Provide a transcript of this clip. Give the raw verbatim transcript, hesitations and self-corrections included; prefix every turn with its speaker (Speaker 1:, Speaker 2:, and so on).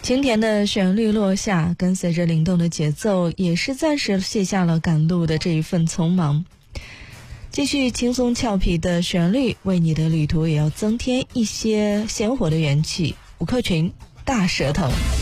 Speaker 1: 轻甜的旋律落下，跟随着灵动的节奏，也是暂时卸下了赶路的这一份匆忙。继续轻松俏皮的旋律，为你的旅途也要增添一些鲜活的元气。吴克群，大舌头。